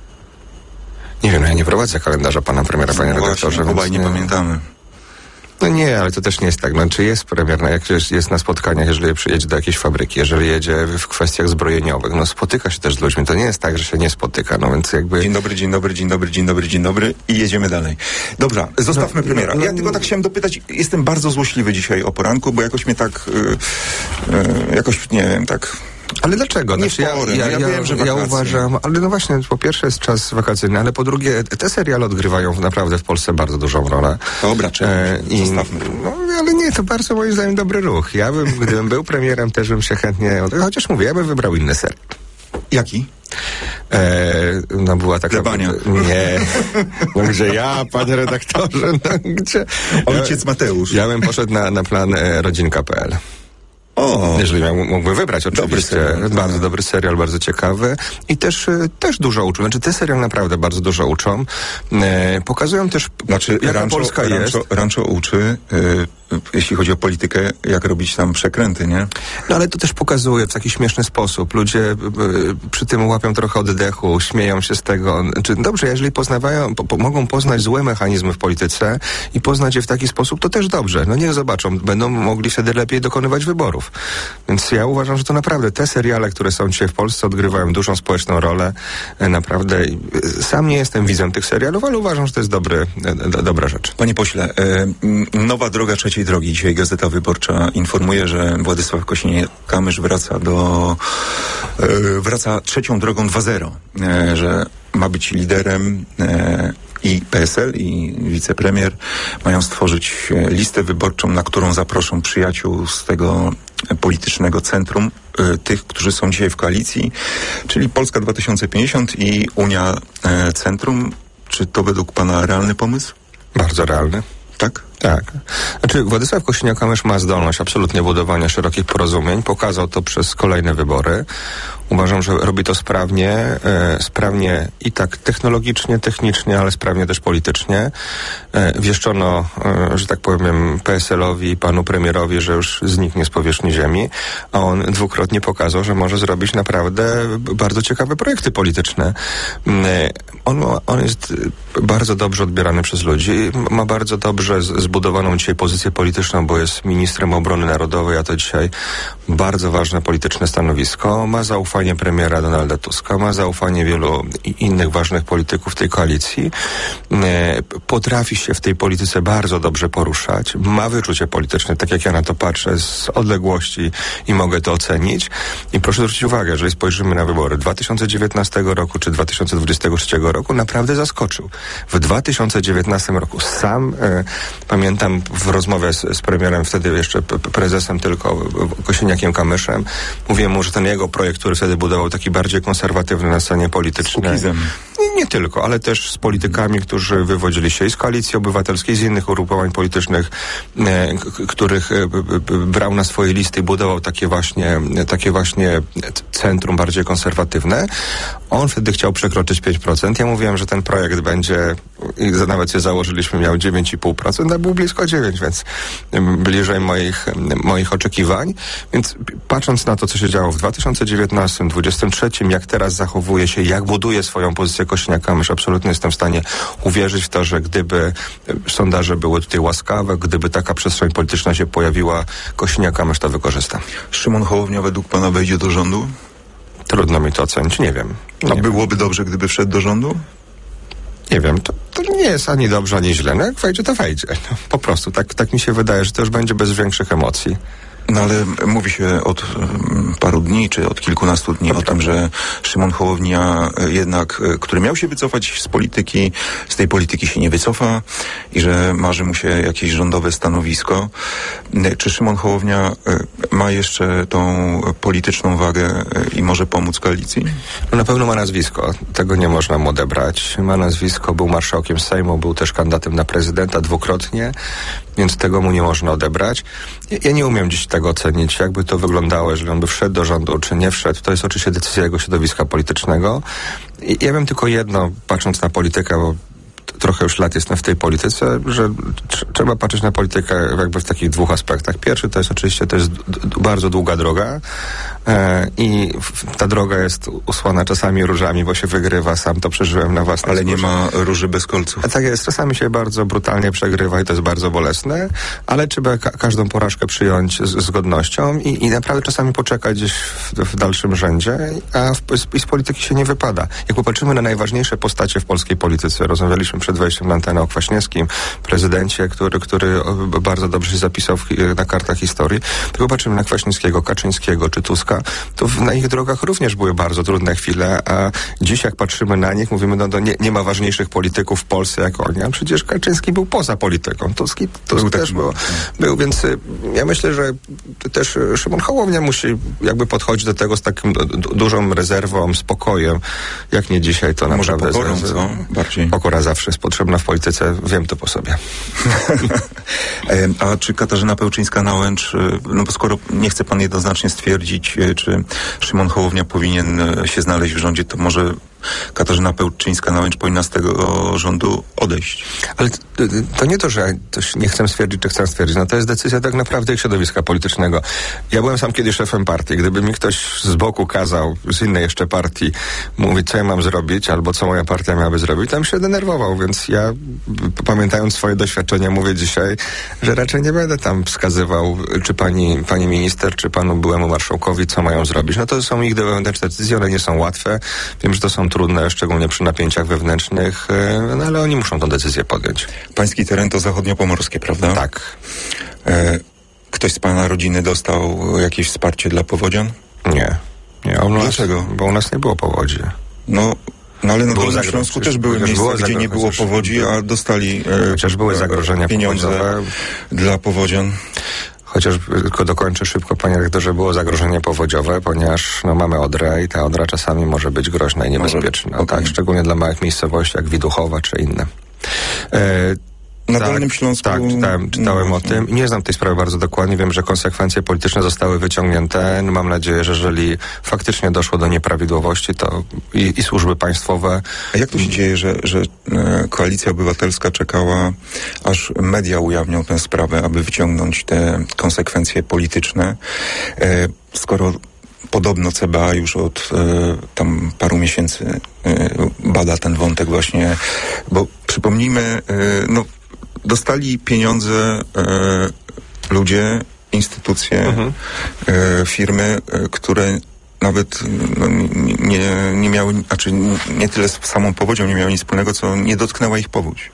Nie wiem, ja nie prowadzę kalendarza pana premiera, panie no redaktorze. Chyba nie pamiętamy. No nie, ale to też nie jest tak. No, czy jest premier, no, jak jest na spotkaniach, jeżeli przyjedzie do jakiejś fabryki, jeżeli jedzie w kwestiach zbrojeniowych, no spotyka się też z ludźmi. To nie jest tak, że się nie spotyka, no więc jakby... Dzień dobry, dzień dobry, dzień dobry, dzień dobry, dzień dobry i jedziemy dalej. Dobra, zostawmy no, premiera. Ja no, tylko tak chciałem dopytać, jestem bardzo złośliwy dzisiaj o poranku, bo jakoś mnie tak, yy, yy, jakoś, nie wiem, tak... Ale dlaczego? Nie znaczy, spory, ja, ja, ja, wiem, że ja uważam, ale no właśnie, po pierwsze jest czas wakacyjny, ale po drugie, te seriale odgrywają naprawdę w Polsce bardzo dużą rolę. Dobra, czekaj, e, i, zostawmy. No, ale nie, to bardzo moim zdaniem dobry ruch. Ja bym, gdybym był premierem, też bym się chętnie, chociaż mówię, ja bym wybrał inny serial. Jaki? E, no była taka... Plebania. Nie. No gdzie ja, panie redaktorze, no gdzie... Ojciec ja, Mateusz. Ja bym poszedł na, na plan e, rodzinka kropka p l. O. Jeżeli ja mógłbym wybrać, oczywiście. Dobry serial, bardzo tak. dobry serial, bardzo ciekawy i też, też dużo uczą. Znaczy te serial naprawdę bardzo dużo uczą. E, pokazują też, znaczy, jaka Rancho, Polska Rancho, jest. Rancho uczy, y, jeśli chodzi o politykę, jak robić tam przekręty, nie? No ale to też pokazuje w taki śmieszny sposób. Ludzie y, y, przy tym łapią trochę oddechu, śmieją się z tego. Czy dobrze, jeżeli poznawają, po, po, mogą poznać złe mechanizmy w polityce i poznać je w taki sposób, to też dobrze. No niech zobaczą, będą mogli wtedy lepiej dokonywać wyborów. Więc ja uważam, że to naprawdę te seriale, które są dzisiaj w Polsce, odgrywają dużą społeczną rolę. Naprawdę sam nie jestem widzem tych serialów, ale uważam, że to jest dobry, do, dobra rzecz. Panie pośle, e, nowa droga trzeciej drogi. Dzisiaj Gazeta Wyborcza informuje, że Władysław Kosiniak-Kamysz wraca do e, wraca trzecią drogą dwa zero. E, że ma być liderem e, i P S L, i wicepremier mają stworzyć listę wyborczą, na którą zaproszą przyjaciół z tego politycznego centrum, y, tych, którzy są dzisiaj w koalicji, czyli Polska dwa tysiące pięćdziesiąt i Unia y, Centrum. Czy to według pana realny pomysł? Bardzo realny. Tak? Tak. Znaczy Władysław Kosiniak-Kamysz ma zdolność absolutnie budowania szerokich porozumień. Pokazał to przez kolejne wybory. Uważam, że robi to sprawnie, e, sprawnie i tak technologicznie, technicznie, ale sprawnie też politycznie. E, wieszczono, e, że tak powiem, P S L-owi i panu premierowi, że już zniknie z powierzchni ziemi, a on dwukrotnie pokazał, że może zrobić naprawdę bardzo ciekawe projekty polityczne. E, on, on jest bardzo dobrze odbierany przez ludzi, ma bardzo dobrze z, zbudowaną dzisiaj pozycję polityczną, bo jest ministrem obrony narodowej, a to dzisiaj bardzo ważne polityczne stanowisko. Ma zaufanie premiera Donalda Tuska, ma zaufanie wielu innych ważnych polityków tej koalicji. Potrafi się w tej polityce bardzo dobrze poruszać. Ma wyczucie polityczne, tak jak ja na to patrzę z odległości i mogę to ocenić. I proszę zwrócić uwagę, jeżeli spojrzymy na wybory dwa tysiące dziewiętnastego roku czy dwa tysiące dwudziestego trzeciego roku, naprawdę zaskoczył. W dwa tysiące dziewiętnastym roku sam e, pamiętam w rozmowie z, z premierem, wtedy jeszcze p- prezesem tylko Kosiniakiem-Kamyszem, mówiłem mu, że ten jego projekt, który wtedy budował, taki bardziej konserwatywny na scenie politycznej. Nie, nie tylko, ale też z politykami, którzy wywodzili się i z Koalicji Obywatelskiej, z innych ugrupowań politycznych, e, k- których e, b, b, brał na swoje listy i budował takie właśnie, takie właśnie centrum bardziej konserwatywne. On wtedy chciał przekroczyć pięć procent. Ja mówiłem, że ten projekt będzie, i nawet się założyliśmy, miał dziewięć i pół procent, a był blisko dziewięć, więc bliżej moich, moich oczekiwań. Więc patrząc na to, co się działo w dwa tysiące dziewiętnastym, dwudziestym trzecim, jak teraz zachowuje się, jak buduje swoją pozycję Kosiniak-Kamysz, absolutnie jestem w stanie uwierzyć w to, że gdyby sondaże były tutaj łaskawe, gdyby taka przestrzeń polityczna się pojawiła, Kosiniak-Kamysz to wykorzysta. Szymon Hołownia według pana wejdzie do rządu? Trudno mi to ocenić, nie wiem. A nie byłoby wiem. dobrze, gdyby wszedł do rządu? Nie wiem, to, to nie jest ani dobrze, ani źle. No jak wejdzie, to wejdzie. No, po prostu, tak, tak mi się wydaje, że to już będzie bez większych emocji. No ale mówi się od um, paru dni, czy od kilkunastu dni o tym, że Szymon Hołownia jednak, który miał się wycofać z polityki, z tej polityki się nie wycofa i że marzy mu się jakieś rządowe stanowisko. Czy Szymon Hołownia ma jeszcze tą polityczną wagę i może pomóc koalicji? No na pewno ma nazwisko. Tego nie można mu odebrać. Ma nazwisko, był marszałkiem Sejmu, był też kandydatem na prezydenta dwukrotnie, więc tego mu nie można odebrać. Ja, ja nie umiem dziś tego ocenić, jakby to wyglądało, jeżeli on by wszedł do rządu, czy nie wszedł. To jest oczywiście decyzja jego środowiska politycznego. I ja wiem tylko jedno, patrząc na politykę, bo trochę już lat jestem w tej polityce, że tr- trzeba patrzeć na politykę jakby w takich dwóch aspektach. Pierwszy to jest oczywiście, to jest d- d- bardzo długa droga e, i w, ta droga jest usłana czasami różami, bo się wygrywa, sam to przeżyłem na własnej Ale skórze. nie ma róży bez kolców. A tak jest, czasami się bardzo brutalnie przegrywa i to jest bardzo bolesne, ale trzeba ka- każdą porażkę przyjąć z, z godnością i, i naprawdę czasami poczekać gdzieś w, w dalszym rzędzie, a w, z, z polityki się nie wypada. Jak popatrzymy na najważniejsze postacie w polskiej polityce, rozmawialiśmy przed wejściem na antenę o Kwaśniewskim, prezydencie, który, który bardzo dobrze się zapisał w, na kartach historii, tylko patrzymy na Kwaśniewskiego, Kaczyńskiego czy Tuska, to w, na ich drogach również były bardzo trudne chwile, a dziś jak patrzymy na nich, mówimy, no, no nie, nie ma ważniejszych polityków w Polsce jak oni, a przecież Kaczyński był poza polityką, Tusk, Tusk był też był, był, więc y, ja myślę, że też Szymon Hołownia musi jakby podchodzić do tego z taką d- d- dużą rezerwą, spokojem, jak nie dzisiaj, to Może naprawdę... pokorą, z, z, co? Bardziej. Pokora zawsze jest potrzebna w polityce, wiem to po sobie. A czy Katarzyna Pełczyńska-Nałęcz, no bo skoro nie chce pan jednoznacznie stwierdzić, czy Szymon Hołownia powinien się znaleźć w rządzie, to może Katarzyna Pełczyńska-Nałęcz powinna z tego rządu odejść. Ale to, to nie to, że ja też nie chcę stwierdzić, czy chcę stwierdzić. No to jest decyzja tak naprawdę ich środowiska politycznego. Ja byłem sam kiedyś szefem partii. Gdyby mi ktoś z boku kazał, z innej jeszcze partii, mówić, co ja mam zrobić, albo co moja partia miałaby zrobić, tam się denerwował, więc ja, pamiętając swoje doświadczenia, mówię dzisiaj, że raczej nie będę tam wskazywał, czy pani, pani minister, czy panu byłemu marszałkowi, co mają zrobić. No to są ich wewnętrzne decyzje, one nie są łatwe. Wiem, że to są trudne, szczególnie przy napięciach wewnętrznych, no ale oni muszą tę decyzję podjąć. Pański teren to zachodniopomorskie, prawda? Tak. E, ktoś z pana rodziny dostał jakieś wsparcie dla powodzian? Nie. nie u nas, Dlaczego? Bo u nas nie było powodzi. No, no ale na Było Dolnym zagro- Śląsku też były chociaż miejsca, było gdzie zagro- nie było chociaż- powodzi, a dostali e, Chociaż były zagrożenia pieniądze powodziowe. dla powodzian. Chociaż tylko dokończę szybko, panie rektorze, było zagrożenie powodziowe, ponieważ no, mamy Odrę i ta Odra czasami może być groźna i niebezpieczna. Może, tak, okay. Szczególnie dla małych miejscowości jak Widuchowa czy inne. E, Na tak, Dolnym Śląsku... Tak, czytałem, czytałem no, o tym. Nie znam tej sprawy bardzo dokładnie. Wiem, że konsekwencje polityczne zostały wyciągnięte. Mam nadzieję, że jeżeli faktycznie doszło do nieprawidłowości, to i, i służby państwowe... A jak to się dzieje, że, że Koalicja Obywatelska czekała, aż media ujawnią tę sprawę, aby wyciągnąć te konsekwencje polityczne, skoro podobno C B A już od e, tam paru miesięcy e, bada ten wątek właśnie, bo przypomnijmy, e, no dostali pieniądze e, ludzie, instytucje, mhm. e, firmy, e, które nawet no, nie, nie miały, znaczy nie tyle z samą powodzią nie miały nic wspólnego, co nie dotknęła ich powódź.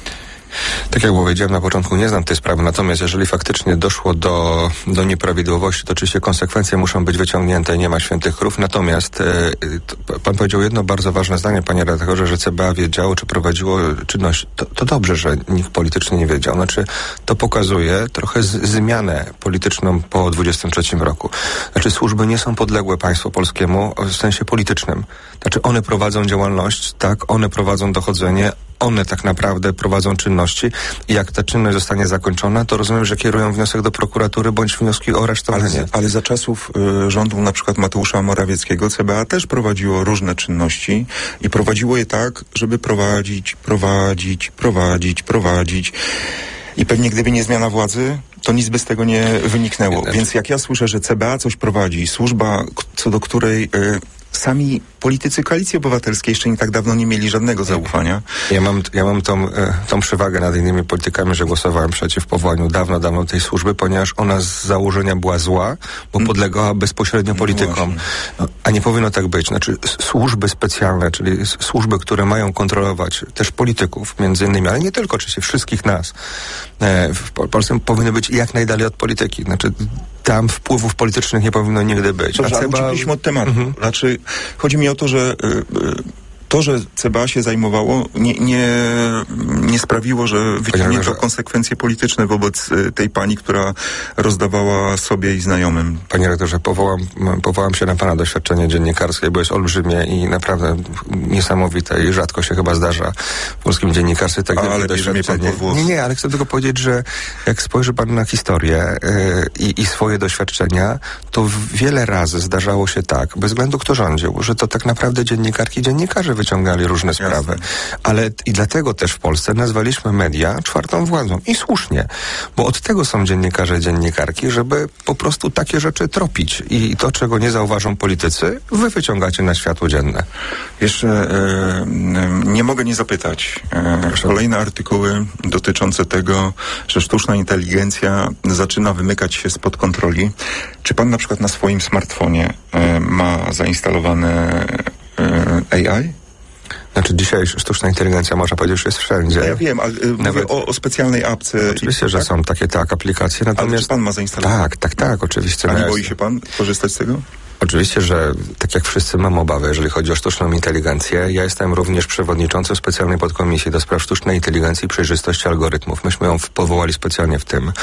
Tak jak powiedziałem na początku, nie znam tej sprawy, natomiast jeżeli faktycznie doszło do, do nieprawidłowości, to oczywiście konsekwencje muszą być wyciągnięte, nie ma świętych krów. Natomiast e, to, pan powiedział jedno bardzo ważne zdanie, panie redaktorze, że C B A wiedziało, czy prowadziło czynność. To, to dobrze, że nikt politycznie nie wiedział. Znaczy, to pokazuje trochę z, zmianę polityczną po dwudziestym trzecim roku. Znaczy, służby nie są podległe państwu polskiemu w sensie politycznym. Znaczy, one prowadzą działalność, tak, one prowadzą dochodzenie, one tak naprawdę prowadzą czynności i jak ta czynność zostanie zakończona, to rozumiem, że kierują wniosek do prokuratury bądź wnioski o aresztowanie. Ale, ale za czasów y, rządu na przykład Mateusza Morawieckiego C B A też prowadziło różne czynności i prowadziło je tak, żeby prowadzić, prowadzić, prowadzić, prowadzić. I pewnie gdyby nie zmiana władzy, to nic by z tego nie wyniknęło. Więc jak ja słyszę, że C B A coś prowadzi, służba, co do której... Y, Sami politycy Koalicji Obywatelskiej jeszcze nie tak dawno nie mieli żadnego zaufania. Ja mam, ja mam tą, tą przewagę nad innymi politykami, że głosowałem przeciw powołaniu dawno, dawno tej służby, ponieważ ona z założenia była zła, bo podlegała bezpośrednio politykom. No, a nie powinno tak być. Znaczy służby specjalne, czyli służby, które mają kontrolować też polityków, między innymi, ale nie tylko, oczywiście wszystkich nas. W Polsce powinny być jak najdalej od polityki. Znaczy tam wpływów politycznych nie powinno nigdy być. Dobrze, ale uciekliśmy od tematu. Mhm. Znaczy, chodzi mi o to, że y, y, to, że C B A się zajmowało, nie, nie, nie sprawiło, że wyciągnięto że... konsekwencje polityczne wobec y, tej pani, która rozdawała sobie i znajomym. Panie rektorze, powołam, powołam się na pana doświadczenie dziennikarskie, bo jest olbrzymie i naprawdę niesamowite i rzadko się chyba zdarza w polskim dziennikarstwie tak wielkie doświadczenie. Nie, nie, ale chcę tylko powiedzieć, że jak spojrzy pan na historię y, i, i swoje doświadczenia, to wiele razy zdarzało się tak, bez względu kto rządził, że to tak naprawdę dziennikarki i dziennikarze wyciągali różne sprawy. Jasne. Ale i dlatego też w Polsce nazwaliśmy media czwartą władzą. I słusznie, bo od tego są dziennikarze i dziennikarki, żeby po prostu takie rzeczy tropić. I to, czego nie zauważą politycy, wy wyciągacie na światło dzienne. Jeszcze e, nie mogę nie zapytać. E, kolejne artykuły dotyczące tego, że sztuczna inteligencja zaczyna wymykać się spod kontroli. Czy pan na przykład na swoim smartfonie e, ma zainstalowane e, A I? Znaczy dzisiaj sztuczna inteligencja, można powiedzieć, już jest wszędzie. Ja wiem, ale y, Nawet... mówię o, o specjalnej apce. Oczywiście, i, że tak? są takie tak aplikacje, natomiast... Ale czy pan ma zainstalowane? Tak, tak, tak, oczywiście. A nie boi się pan korzystać z tego? Oczywiście, że tak jak wszyscy mam obawy, jeżeli chodzi o sztuczną inteligencję. Ja jestem również przewodniczącym specjalnej podkomisji do spraw sztucznej inteligencji i przejrzystości algorytmów. Myśmy ją powołali specjalnie w tym,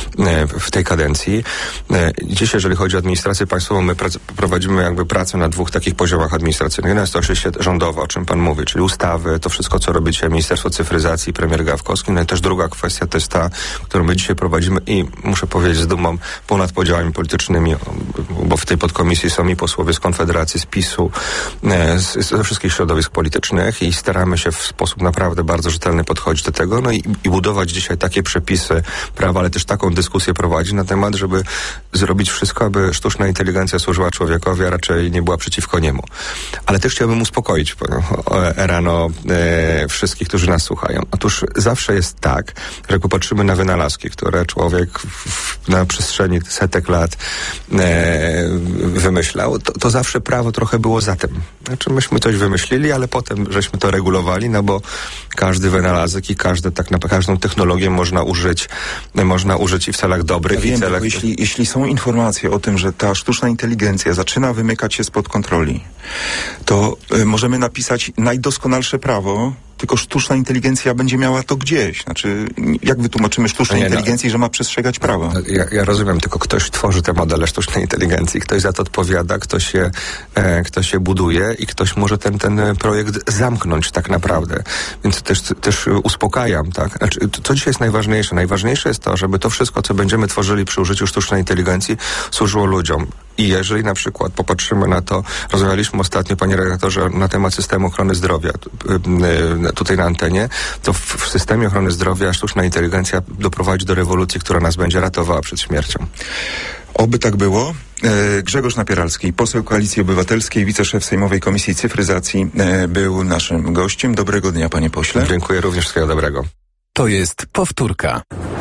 w tej kadencji. Dziś, jeżeli chodzi o administrację państwową, my prac- prowadzimy jakby pracę na dwóch takich poziomach administracyjnych. Jeden jest to oczywiście rządowa, o czym pan mówi, czyli ustawy, to wszystko, co robi dzisiaj Ministerstwo Cyfryzacji, premier Gawkowski. No i też druga kwestia to jest ta, którą my dzisiaj prowadzimy i muszę powiedzieć z dumą ponad podziałami politycznymi, bo w tej podkomisji są i posłowie z Konfederacji, z PiSu, z, ze wszystkich środowisk politycznych i staramy się w sposób naprawdę bardzo rzetelny podchodzić do tego, no i, i budować dzisiaj takie przepisy prawa, ale też taką dyskusję prowadzić na temat, żeby zrobić wszystko, aby sztuczna inteligencja służyła człowiekowi, a raczej nie była przeciwko niemu. Ale też chciałbym uspokoić rano e, wszystkich, którzy nas słuchają. Otóż zawsze jest tak, że jak popatrzymy na wynalazki, które człowiek w, na przestrzeni setek lat e, wymyślał, to, to zawsze prawo trochę było za tym. Znaczy myśmy coś wymyślili, ale potem żeśmy to regulowali, no bo każdy wynalazek i każdy, tak na każdą technologię można użyć, można użyć i w celach dobrych, ja i w celach... celach... Jeśli, jeśli są informacje o tym, że ta sztuczna inteligencja zaczyna wymykać się spod kontroli, to y, możemy napisać najdoskonalsze prawo, tylko sztuczna inteligencja będzie miała to gdzieś. Znaczy, jak wytłumaczymy sztucznej nie, inteligencji, no. że ma przestrzegać prawa? Ja, ja rozumiem, tylko ktoś tworzy te modele sztucznej inteligencji, ktoś za to odpowiada, ktoś się, e, ktoś się buduje i ktoś może ten, ten projekt zamknąć tak naprawdę. Więc też, też uspokajam, tak? Znaczy, to, co dzisiaj jest najważniejsze? Najważniejsze jest to, żeby to wszystko, co będziemy tworzyli przy użyciu sztucznej inteligencji, służyło ludziom. I jeżeli na przykład popatrzymy na to, rozmawialiśmy ostatnio, panie redaktorze, na temat systemu ochrony zdrowia tutaj na antenie, to w, w systemie ochrony zdrowia sztuczna inteligencja doprowadzi do rewolucji, która nas będzie ratowała przed śmiercią. Oby tak było. E, Grzegorz Napieralski, poseł Koalicji Obywatelskiej, wiceszef Sejmowej Komisji Cyfryzacji, e, był naszym gościem. Dobrego dnia, panie pośle. Dziękuję również, wszystkiego dobrego. To jest powtórka.